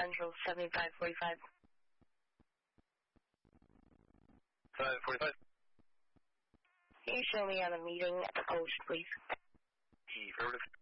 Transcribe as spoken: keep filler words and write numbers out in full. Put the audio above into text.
Central, seventy-five forty-five. five forty-five. Can you show me on a meeting at the post, please? Affirmative.